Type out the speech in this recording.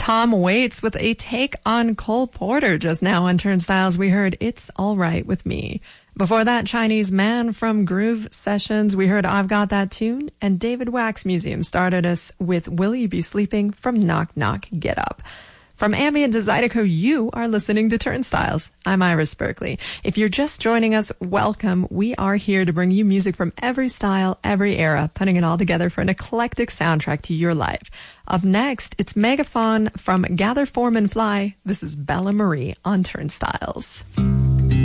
Tom Waits with a take on Cole Porter. Just now on Turnstiles, we heard It's All Right With Me. Before that, Chinese Man from Groove Sessions, we heard I've Got That Tune. And David Wax Museum started us with Will You Be Sleeping from Knock Knock Get Up. From Ambient to Zydeco, you are listening to Turnstiles. I'm Iris Berkeley. If you're just joining us, welcome. We are here to bring you music from every style, every era, putting it all together for an eclectic soundtrack to your life. Up next, it's Megaphone from Gather, Form, and Fly. This is Bella Marie on Turnstiles.